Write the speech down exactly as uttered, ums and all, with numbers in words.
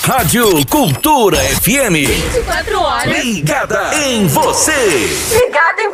Rádio Cultura F M. vinte e quatro horas. Ligada em você. Ligada em